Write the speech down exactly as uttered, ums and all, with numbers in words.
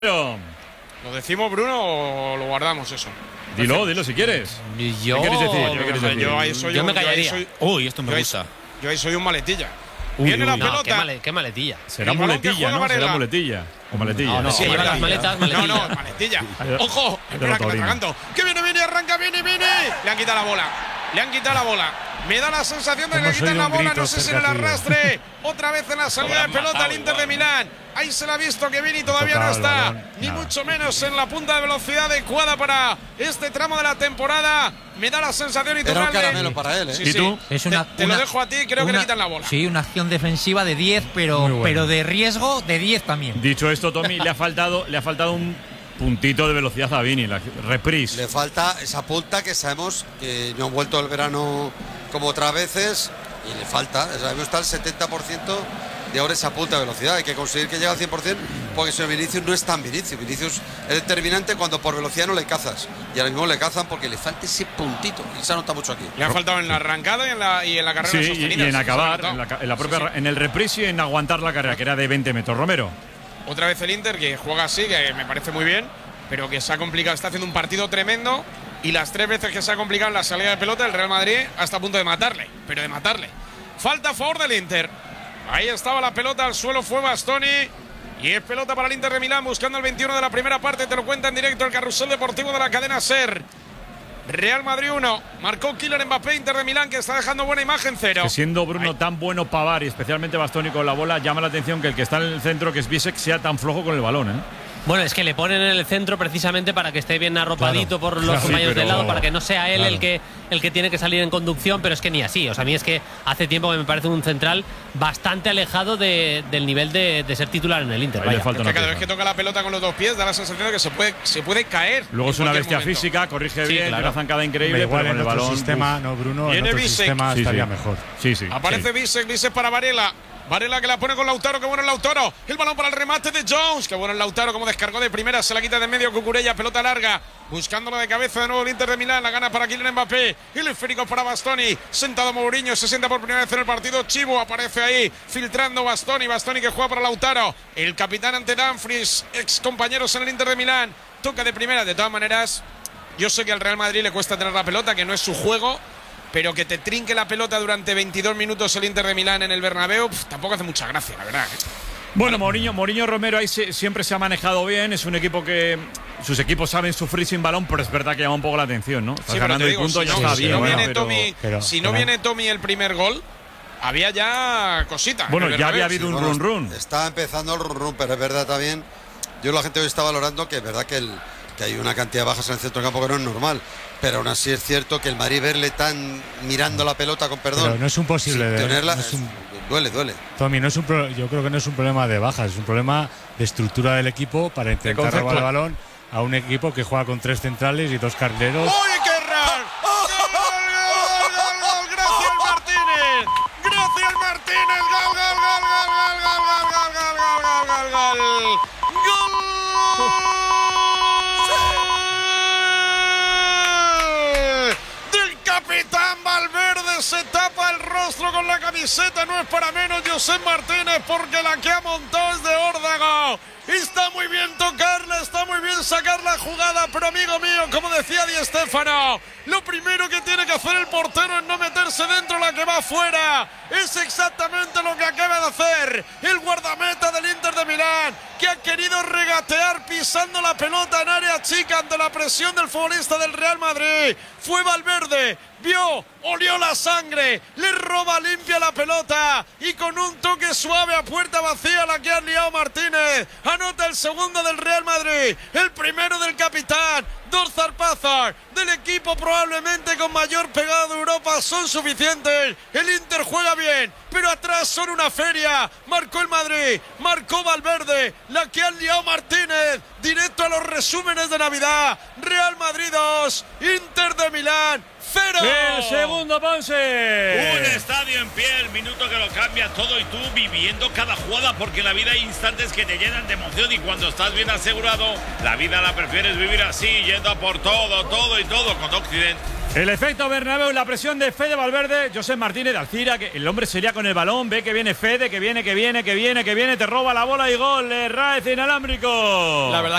Pero... ¿Lo decimos, Bruno, o lo guardamos eso? Dilo, dilo si quieres. Yo, ¿Qué quieres decir? ¿Qué quieres decir? Yo, ahí soy yo un, me yo ahí callaría. soy- Uy, esto me yo ahí- gusta. Yo ahí soy un maletilla. Uy, Viene uy. la No, pelota. qué, male- qué maletilla. Será El balón que muletilla, juega ¿no? Será Varela. muletilla. O maletilla. No, no, sí, lleva las maletas, maletilla. No, no, maletilla. Ojo, Ay, espera que me Torino. atraganto. Que viene, viene, arranca, viene, viene. Le han quitado la bola. Le han quitado la bola. Me da la sensación de que le Hemos quitan oído la un bola. grito No sé si en cerca el tuyo. arrastre. Otra vez en la salida de pelota al Inter de Milán. Ahí se la ha visto que Vini todavía no Tocaba el está. balón. Ni Nada. mucho menos en la punta de velocidad adecuada para este tramo de la temporada. Me da la sensación y Era un caramelo para él, ¿eh? Sí, ¿Y sí. tú? Es una, te, te una- lo dejo a ti, creo que le una- quitan la bola. Sí, una acción defensiva de diez, pero, Muy buena. pero de riesgo de diez también. Dicho esto, Tommy, le ha faltado, le ha faltado un puntito de velocidad a Vini, la reprise. Le falta esa punta que sabemos que no ha vuelto el verano como otras veces y le falta. Sabemos está al setenta por ciento de ahora esa punta de velocidad. Hay que conseguir que llegue al cien por ciento porque si Vinicius no es tan Vinicius. Vinicius es determinante cuando por velocidad no le cazas. Y ahora mismo le cazan porque le falta ese puntito. Y se nota mucho aquí. Le ha faltado en la arrancada y en la, y en la carrera Sí, y, sostenida. y en se acabar, ha en la, notado. en la propia, Sí, sí. en el reprise y en aguantar la carrera, que era de veinte metros. Romero. Otra vez el Inter, que juega así, que me parece muy bien, pero que se ha complicado. Está haciendo un partido tremendo y las tres veces que se ha complicado en la salida de pelota, el Real Madrid hasta a punto de matarle, pero de matarle. Falta a favor del Inter. Ahí estaba la pelota, al suelo fue Bastoni. Y es pelota para el Inter de Milán, buscando el veintiuno de la primera parte. Te lo cuenta en directo el carrusel deportivo de la cadena SER. Real Madrid uno. Marcó Kylian Mbappé, Inter de Milán, que está dejando buena imagen, cero. Que siendo Bruno tan bueno Pavar y especialmente Bastoni con la bola, llama la atención que el que está en el centro, que es Bisek, sea tan flojo con el balón, ¿eh? Bueno, es que le ponen en el centro precisamente para que esté bien arropadito Claro. por los Claro, compañeros sí, pero- de lado, para que no sea él Claro. el que el que tiene que salir en conducción, pero es que ni así. O sea, a mí es que hace tiempo que me parece un central bastante alejado de- del nivel de, de ser titular en el Inter. Ahí le vaya. falta Es una que cada vez pieza. que toca la pelota con los dos pies da la sensación de que se puede, se puede caer. Luego en es una cualquier bestia momento. física, corrige Sí, bien, claro. una zancada increíble, Hombre, igual pero con en el otro balón. sistema, uf. no, Bruno, Viene en otro Bisek. sistema Sí, estaría sí. mejor. Sí, sí. Aparece sí. Bisek, Bisek para Varela. Varela que la pone con Lautaro, qué bueno el Lautaro. El balón para el remate de Jones, qué bueno el Lautaro, como descargó de primera, se la quita de medio Cucurella, pelota larga, buscándola de cabeza de nuevo el Inter de Milán, la gana para Kylian Mbappé, el esférico para Bastoni, sentado Mourinho, se sienta por primera vez en el partido, Chivo aparece ahí, filtrando Bastoni, Bastoni que juega para Lautaro, el capitán ante Dumfries, ex compañeros en el Inter de Milán, toca de primera, de todas maneras, yo sé que al Real Madrid le cuesta tener la pelota, que no es su juego, pero que te trinque la pelota durante veintidós minutos el Inter de Milán en el Bernabéu, pf, tampoco hace mucha gracia, la verdad. Bueno, Mourinho, Mourinho Romero ahí se- siempre se ha manejado bien. Es un equipo que sus equipos saben sufrir sin balón, pero es verdad que llama un poco la atención, ¿no? Estás Sí, pero ganando te el digo, punto, si ya no, está si bien. no bueno, viene pero- Tommy, pero- si no pero- viene Tommy el primer gol, había ya cosita. en Bueno, el ya había Bernabéu. habido un Bueno, run run. Está empezando el run run, pero es verdad también. Yo la gente hoy está valorando que es verdad que, el, que hay una cantidad de bajas en el centro del campo que no es normal. Pero aún así es cierto que el Madrid verle tan mirando la pelota con perdón. Pero no es un posible sin de- tenerla, no es un- duele, duele. Tommy, no es un pro- yo creo que no es un problema de bajas, es un problema de estructura del equipo para intentar concepto. robar el balón a un equipo que juega con tres centrales y dos carrileros. ¡Oye, qué raro! ¡Gol, gol, gol, gol! ¡Gracias, Martínez! ¡Gracias, Martínez! ¡Gol, gol, gol, gol, gol, gol, gol, gol, gol, gol, gol, gol! ¡Gol! Del capitán Valverde, se tapa el rostro con la camiseta, no es para menos Josep Martínez, porque la que ha montado es de órdago. Está muy bien tocarla, está muy bien sacar la jugada, pero amigo mío, como decía Di Stéfano, lo primero que tiene que hacer el portero es no meterse dentro la que va fuera. Es exactamente lo que acaba de hacer el guardameta del Inter de Milán, que ha querido regatear pisando la pelota en área chica ante la presión del futbolista del Real Madrid. Fue Valverde, vio, olió la sangre, le roba limpia la pelota y con un toque suave a puerta vacía la que ha liado Martínez. Anota el segundo del Real Madrid, el primero del capitán. Dos zarpazas del equipo probablemente con mayor pegada de Europa son suficientes. El Inter juega bien, pero atrás son una feria. Marcó el Madrid, marcó Valverde, la que ha liado Martínez. Directo directo a los resúmenes de Navidad. Real Madrid dos, Inter de Milán cero. El segundo, Ponce. Un estadio en pie, el minuto que lo cambia todo y tú viviendo cada jugada, porque en la vida hay instantes que te llenan de emoción y cuando estás bien asegurado, la vida la prefieres vivir así, yendo a por todo, todo y todo con Occident. El efecto Bernabéu, la presión de Fede Valverde, José Martínez de Alcira, que el hombre sería con el balón, ve que viene Fede, que viene, que viene, que viene, que viene, te roba la bola y gol, Raez inalámbrico. La verdad